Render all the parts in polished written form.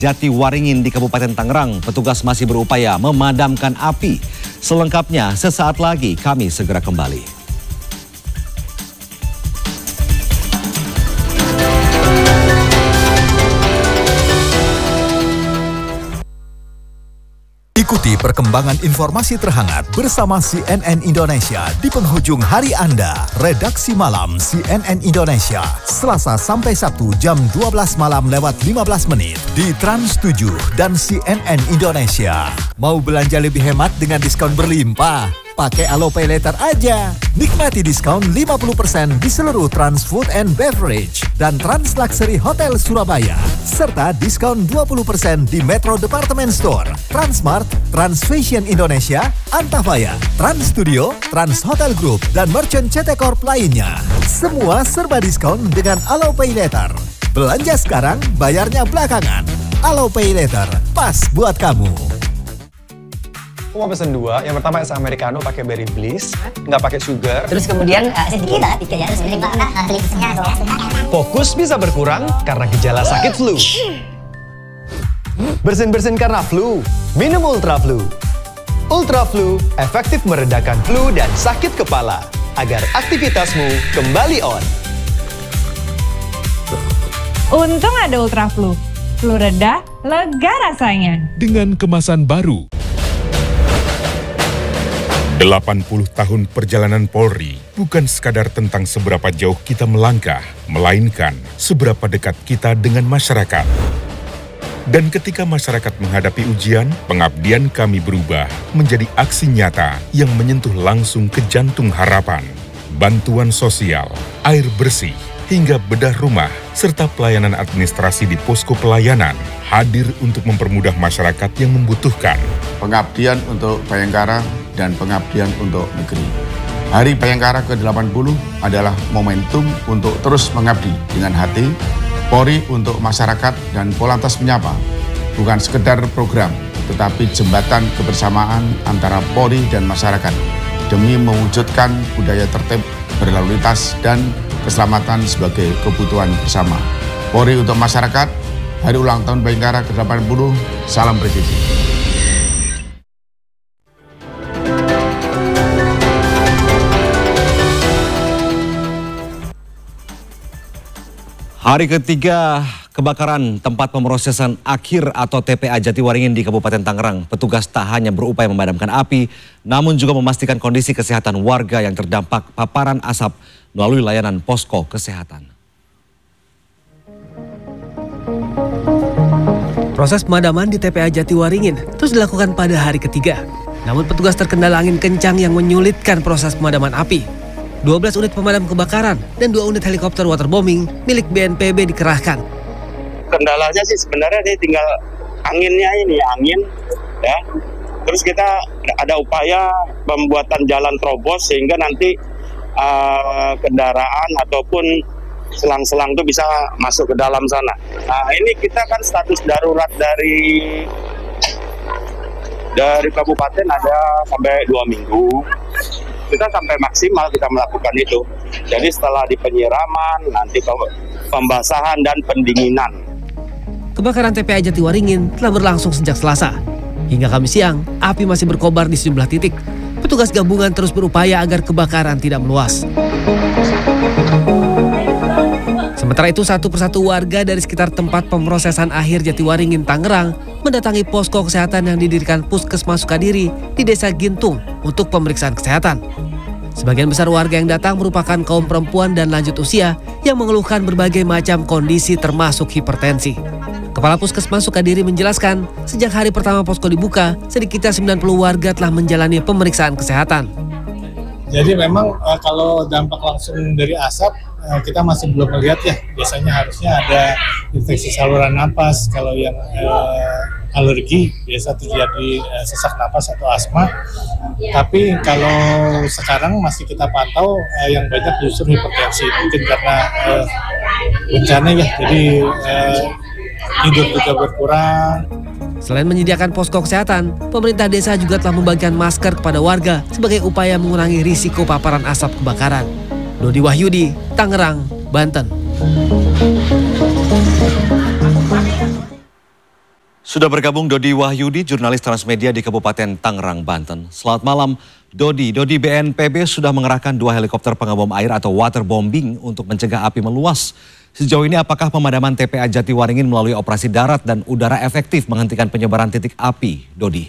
Jatiwaringin di Kabupaten Tangerang, petugas masih berupaya memadamkan api. Selengkapnya sesaat lagi kami segera kembali. Ikuti perkembangan informasi terhangat bersama CNN Indonesia di penghujung hari Anda. Redaksi Malam CNN Indonesia, Selasa sampai Sabtu jam 12 malam lewat 15 menit di Trans 7 dan CNN Indonesia. Mau belanja lebih hemat dengan diskon berlimpah? Pakai Alo Pay Later aja. Nikmati diskon 50% di seluruh Trans Food and Beverage dan Trans Luxury Hotel Surabaya. Serta diskon 20% di Metro Department Store, Transmart, Trans Fashion Indonesia, Antavaya, Trans Studio, Trans Hotel Group, dan Merchant CT Corp lainnya. Semua serba diskon dengan Alo Pay Later. Belanja sekarang, bayarnya belakangan. Alo Pay Later, pas buat kamu. Aku mau pesen 2, yang pertama es americano pakai berry bliss, nggak pakai sugar. Terus kemudian sedikit ya, terus kemudian Fokus bisa berkurang karena gejala sakit flu. Bersin-bersin karena flu, minum Ultra Flu. Ultra Flu efektif meredakan flu dan sakit kepala agar aktivitasmu kembali on. Untung ada Ultra Flu. Flu reda, lega rasanya. Dengan kemasan baru. 80 tahun perjalanan Polri bukan sekadar tentang seberapa jauh kita melangkah, melainkan seberapa dekat kita dengan masyarakat. Dan ketika masyarakat menghadapi ujian, pengabdian kami berubah menjadi aksi nyata yang menyentuh langsung ke jantung harapan. Bantuan sosial, air bersih, hingga bedah rumah, serta pelayanan administrasi di posko pelayanan hadir untuk mempermudah masyarakat yang membutuhkan. Pengabdian untuk Bayangkara dan pengabdian untuk negeri. Hari Bayangkara ke-80 adalah momentum untuk terus mengabdi dengan hati. Polri untuk masyarakat dan Polantas Menyapa bukan sekedar program, tetapi jembatan kebersamaan antara Polri dan masyarakat demi mewujudkan budaya tertib, berlalu lintas, dan keselamatan sebagai kebutuhan bersama. Polri untuk masyarakat, hari ulang tahun Bayangkara ke-80, salam presisi. Hari ketiga kebakaran tempat pemrosesan akhir atau TPA Jatiwaringin di Kabupaten Tangerang. Petugas tak hanya berupaya memadamkan api, namun juga memastikan kondisi kesehatan warga yang terdampak paparan asap melalui layanan posko kesehatan. Proses pemadaman di TPA Jatiwaringin terus dilakukan pada hari ketiga. Namun petugas terkendala angin kencang yang menyulitkan proses pemadaman api. 12 unit pemadam kebakaran dan 2 unit helikopter waterbombing milik BNPB dikerahkan. Kendalanya sih sebenarnya ini tinggal anginnya angin ya. Terus kita ada upaya pembuatan jalan terobos sehingga nanti kendaraan ataupun selang-selang itu bisa masuk ke dalam sana. Nah, ini kita kan status darurat dari kabupaten ada sampai 2 minggu. Kita sampai maksimal kita melakukan itu. Jadi setelah di penyiraman, nanti pembasahan dan pendinginan. Kebakaran TPA Jatiwaringin telah berlangsung sejak Selasa. Hingga Kamis siang, api masih berkobar di sejumlah titik. Petugas gabungan terus berupaya agar kebakaran tidak meluas. Sementara itu, satu persatu warga dari sekitar tempat pemrosesan akhir Jatiwaringin, Tangerang, mendatangi posko kesehatan yang didirikan Puskesmas Sukadiri di Desa Gintung untuk pemeriksaan kesehatan. Sebagian besar warga yang datang merupakan kaum perempuan dan lanjut usia yang mengeluhkan berbagai macam kondisi termasuk hipertensi. Kepala Puskesmas Sukadiri menjelaskan, sejak hari pertama posko dibuka, sedikitnya 90 warga telah menjalani pemeriksaan kesehatan. Jadi memang kalau dampak langsung dari asap, kita masih belum melihat ya. Biasanya harusnya ada infeksi saluran napas. Kalau yang alergi biasa terjadi sesak napas atau asma. Tapi kalau sekarang masih kita pantau yang banyak justru hipertensi. Mungkin karena bencana ya, jadi hidup juga berkurang. Selain menyediakan posko kesehatan, pemerintah desa juga telah membagikan masker kepada warga sebagai upaya mengurangi risiko paparan asap kebakaran. Dodi Wahyudi, Tangerang, Banten. Sudah bergabung Dodi Wahyudi, jurnalis Transmedia di Kabupaten Tangerang, Banten. Selamat malam, Dodi. Dodi, BNPB sudah mengerahkan 2 helikopter pengebom air atau waterbombing untuk mencegah api meluas. Sejauh ini apakah pemadaman TPA Jatiwaringin melalui operasi darat dan udara efektif menghentikan penyebaran titik api, Dodi?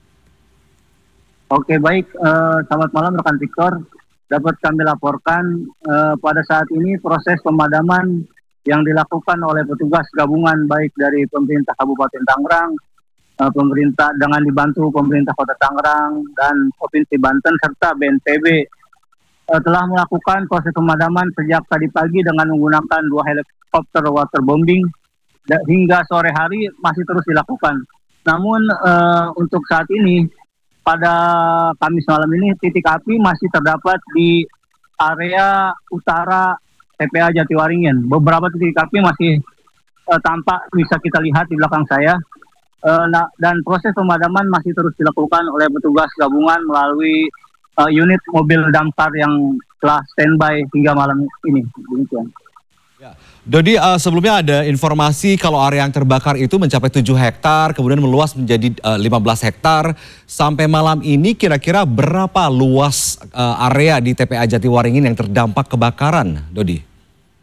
Oke, baik. Selamat malam rekan Victor. Dapat kami laporkan pada saat ini proses pemadaman yang dilakukan oleh petugas gabungan baik dari pemerintah Kabupaten Tangerang, pemerintah dengan dibantu pemerintah Kota Tangerang dan Provinsi Banten serta BNPB telah melakukan proses pemadaman sejak tadi pagi dengan menggunakan 2 helikopter waterbombing hingga sore hari masih terus dilakukan. Namun untuk saat ini pada Kamis malam ini titik api masih terdapat di area utara TPA Jatiwaringin. Beberapa titik api masih tampak bisa kita lihat di belakang saya. Dan proses pemadaman masih terus dilakukan oleh petugas gabungan melalui unit mobil damkar yang telah standby hingga malam ini. Demikian. Ya. Dodi, sebelumnya ada informasi kalau area yang terbakar itu mencapai 7 hektar, kemudian meluas menjadi 15 hektar. Sampai malam ini kira-kira berapa luas area di TPA Jatiwaringin yang terdampak kebakaran, Dodi?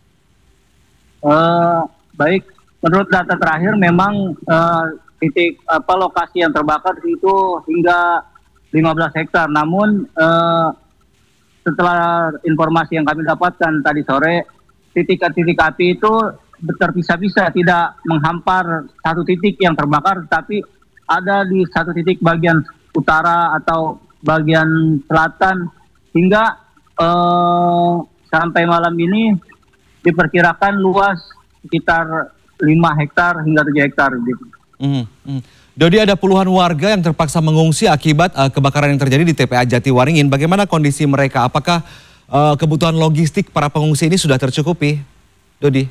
Baik, menurut data terakhir memang titik lokasi yang terbakar itu hingga 15 hektar. Namun setelah informasi yang kami dapatkan tadi sore, titik-titik api itu terpisah-pisah, tidak menghampar satu titik yang terbakar, tapi ada di satu titik bagian utara atau bagian selatan hingga sampai malam ini diperkirakan luas sekitar 5 hektar hingga 7 hektar. Gitu. Dodi, ada puluhan warga yang terpaksa mengungsi akibat kebakaran yang terjadi di TPA Jatiwaringin. Bagaimana kondisi mereka? Apakah kebutuhan logistik para pengungsi ini sudah tercukupi, Dodi?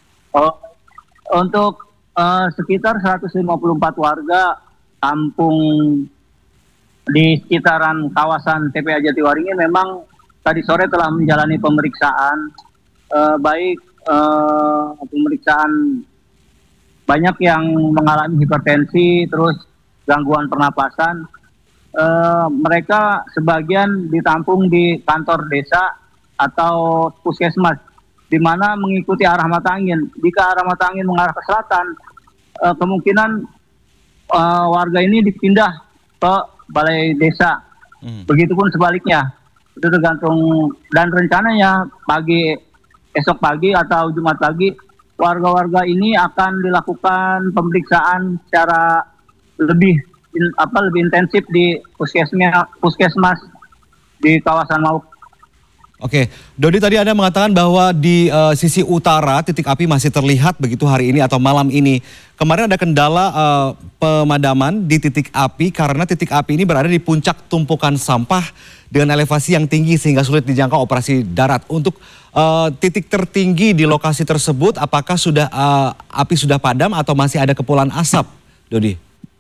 Untuk sekitar 154 warga kampung di sekitaran kawasan TPA Jatiwaringin memang tadi sore telah menjalani pemeriksaan. Baik pemeriksaan banyak yang mengalami hipertensi, terus gangguan pernapasan. Mereka sebagian ditampung di kantor desa atau puskesmas, di mana mengikuti arah mata angin. Jika arah mata angin mengarah ke selatan, kemungkinan warga ini dipindah ke balai desa. Begitupun sebaliknya, itu tergantung, dan rencananya esok pagi atau Jumat pagi, warga-warga ini akan dilakukan pemeriksaan secara lebih intensif di puskesmas di kawasan Mauk. Oke, Dodi, tadi Anda mengatakan bahwa di sisi utara titik api masih terlihat begitu hari ini atau malam ini. Kemarin ada kendala pemadaman di titik api karena titik api ini berada di puncak tumpukan sampah dengan elevasi yang tinggi sehingga sulit dijangkau operasi darat. Untuk titik tertinggi di lokasi tersebut, apakah sudah api sudah padam atau masih ada kepulan asap, Dodi?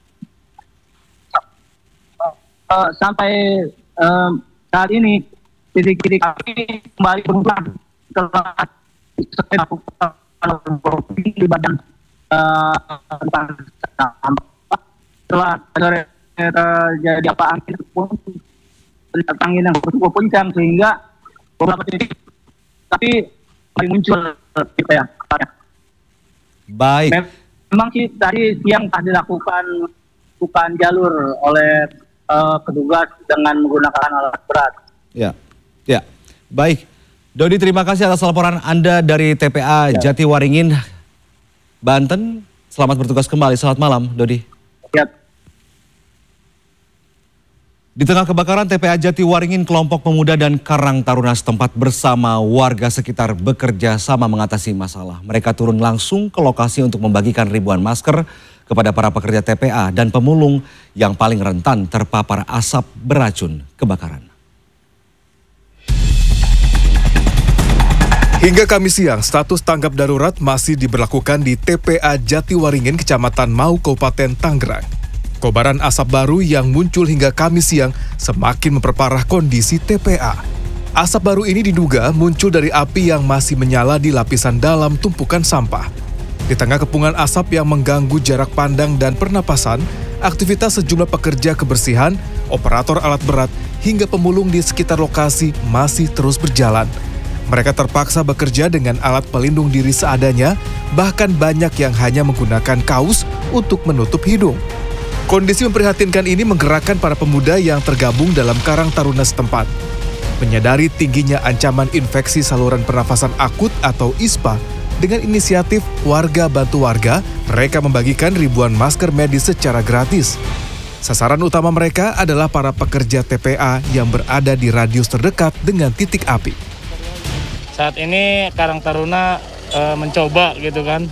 Sampai saat ini titik-titik api kembali berubah setelah di badan setelah terjadi angin yang cukup kencang sehingga beberapa titik tapi muncul gitu ya. Baik. Memang sih tadi siang telah dilakukan bukan jalur oleh petugas dengan menggunakan alat berat. Ya, baik. Dodi, terima kasih atas laporan Anda dari TPA Jatiwaringin, Banten. Selamat bertugas kembali. Selamat malam, Dodi. Di tengah kebakaran TPA Jatiwaringin, kelompok pemuda dan Karang Taruna setempat bersama warga sekitar bekerja sama mengatasi masalah. Mereka turun langsung ke lokasi untuk membagikan ribuan masker kepada para pekerja TPA dan pemulung yang paling rentan terpapar asap beracun kebakaran. Hingga Kamis siang, status tanggap darurat masih diberlakukan di TPA Jatiwaringin, Kecamatan Mau, Kabupaten Tangerang. Kobaran asap baru yang muncul hingga Kamis siang semakin memperparah kondisi TPA. Asap baru ini diduga muncul dari api yang masih menyala di lapisan dalam tumpukan sampah. Di tengah kepungan asap yang mengganggu jarak pandang dan pernapasan, aktivitas sejumlah pekerja kebersihan, operator alat berat, hingga pemulung di sekitar lokasi masih terus berjalan. Mereka terpaksa bekerja dengan alat pelindung diri seadanya, bahkan banyak yang hanya menggunakan kaos untuk menutup hidung. Kondisi memprihatinkan ini menggerakkan para pemuda yang tergabung dalam Karang Taruna setempat. Menyadari tingginya ancaman infeksi saluran pernafasan akut atau ISPA, dengan inisiatif Warga Bantu Warga, mereka membagikan ribuan masker medis secara gratis. Sasaran utama mereka adalah para pekerja TPA yang berada di radius terdekat dengan titik api. Saat ini Karang Taruna mencoba gitu kan,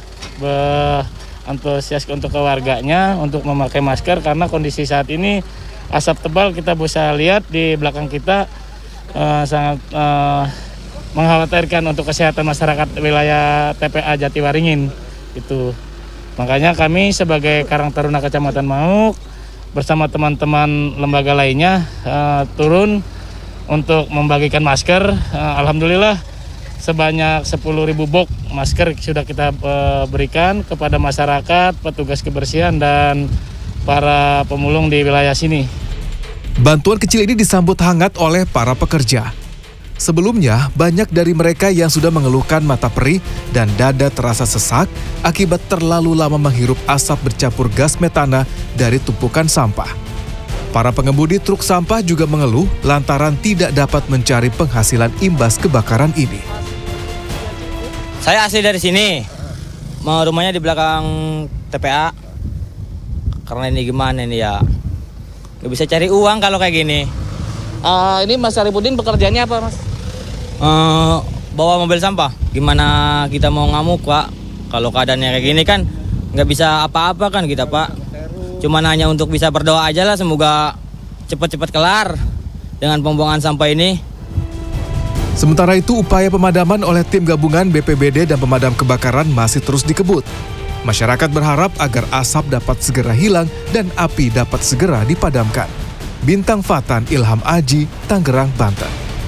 antusias untuk keluarganya untuk memakai masker karena kondisi saat ini asap tebal kita bisa lihat di belakang kita sangat mengkhawatirkan untuk kesehatan masyarakat wilayah TPA Jatiwaringin itu. Makanya kami sebagai Karang Taruna Kecamatan Mauk bersama teman-teman lembaga lainnya turun untuk membagikan masker. Alhamdulillah sebanyak 10.000 box masker sudah kita berikan kepada masyarakat, petugas kebersihan dan para pemulung di wilayah sini. Bantuan kecil ini disambut hangat oleh para pekerja. Sebelumnya, banyak dari mereka yang sudah mengeluhkan mata perih dan dada terasa sesak akibat terlalu lama menghirup asap bercampur gas metana dari tumpukan sampah. Para pengemudi truk sampah juga mengeluh lantaran tidak dapat mencari penghasilan imbas kebakaran ini. Saya asli dari sini, mau rumahnya di belakang TPA. Karena ini gimana nih ya, nggak bisa cari uang kalau kayak gini. Ini Mas Saripudin pekerjaannya apa, Mas? Bawa mobil sampah. Gimana kita mau ngamuk, Pak? Kalau keadaannya kayak gini kan nggak bisa apa-apa kan kita, Pak. Cuman hanya untuk bisa berdoa aja lah, semoga cepat-cepat kelar dengan pembuangan sampah ini. Sementara itu, upaya pemadaman oleh tim gabungan BPBD dan pemadam kebakaran masih terus dikebut. Masyarakat berharap agar asap dapat segera hilang dan api dapat segera dipadamkan. Bintang Fatan, Ilham Aji, Tangerang, Banten.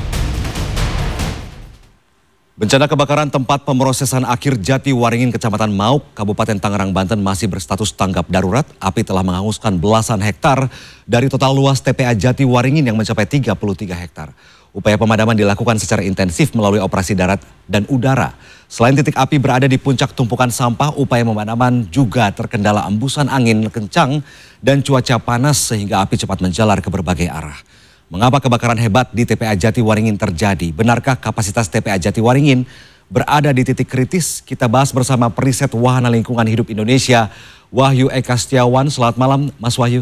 Bencana kebakaran tempat pemrosesan akhir Jatiwaringin, Kecamatan Mauk, Kabupaten Tangerang, Banten masih berstatus tanggap darurat. Api telah menghanguskan belasan hektar dari total luas TPA Jatiwaringin yang mencapai 33 hektar. Upaya pemadaman dilakukan secara intensif melalui operasi darat dan udara. Selain titik api berada di puncak tumpukan sampah, upaya pemadaman juga terkendala embusan angin kencang dan cuaca panas sehingga api cepat menjalar ke berbagai arah. Mengapa kebakaran hebat di TPA Jatiwaringin terjadi? Benarkah kapasitas TPA Jatiwaringin berada di titik kritis? Kita bahas bersama Periset Wahana Lingkungan Hidup Indonesia, Wahyu Eka Setiawan. Selamat malam, Mas Wahyu.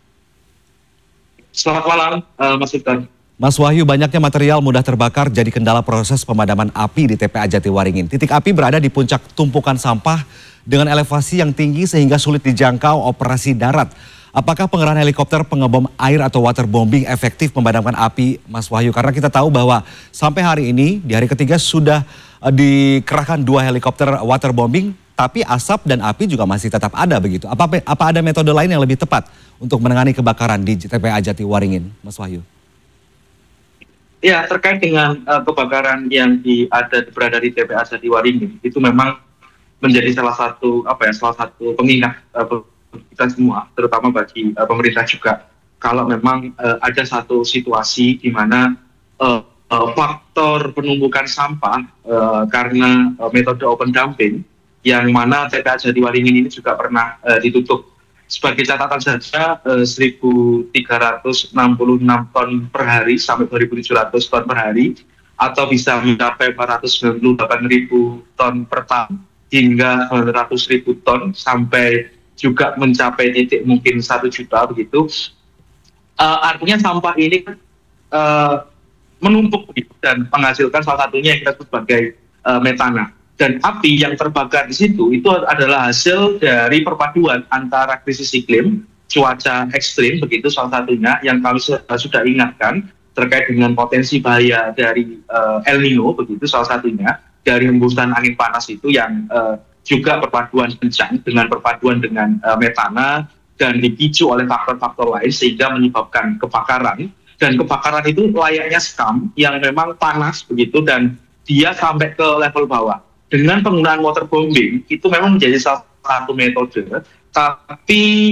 Selamat malam, Mas Sultan. Mas Wahyu, banyaknya material mudah terbakar jadi kendala proses pemadaman api di TPA Jatiwaringin. Titik api berada di puncak tumpukan sampah dengan elevasi yang tinggi sehingga sulit dijangkau operasi darat. Apakah pengerahan helikopter pengebom air atau waterbombing efektif memadamkan api, Mas Wahyu? Karena kita tahu bahwa sampai hari ini, di hari ketiga sudah dikerahkan 2 helikopter waterbombing, tapi asap dan api juga masih tetap ada begitu. Apa ada metode lain yang lebih tepat untuk menangani kebakaran di TPA Jatiwaringin, Mas Wahyu? Ya, terkait dengan kebakaran yang berada di TPA Jatiwaringin, itu memang menjadi salah satu pengingat kita semua, terutama bagi pemerintah juga. Kalau memang ada satu situasi di mana faktor penumpukan sampah karena metode open dumping, yang mana TPA Jatiwaringin ini juga pernah ditutup. Sebagai catatan saja, 1.366 ton per hari sampai 2.700 ton per hari, atau bisa mencapai 498.000 ton per tahun hingga 900.000 ton sampai juga mencapai titik mungkin 1 juta begitu. Artinya sampah ini menumpuk dan menghasilkan salah satunya yang kita sebut sebagai metana. Dan api yang terbakar di situ itu adalah hasil dari perpaduan antara krisis iklim, cuaca ekstrim begitu salah satunya yang kami sudah ingatkan terkait dengan potensi bahaya dari El Nino begitu salah satunya, dari hembusan angin panas itu yang juga perpaduan kencang dengan perpaduan dengan metana dan dipicu oleh faktor-faktor lain sehingga menyebabkan kebakaran. Dan kebakaran itu layaknya sekam yang memang panas begitu dan dia sampai ke level bawah. dengan penggunaan waterbombing itu memang menjadi salah satu metode, tapi